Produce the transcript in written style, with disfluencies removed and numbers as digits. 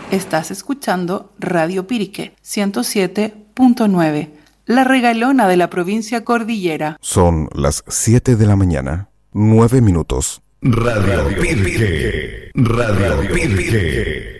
Estás escuchando Radio Pirique 107.9, la regalona de la provincia cordillera. Son las 7 de la mañana, 9 minutos. Radio Pirique. Radio Pirique.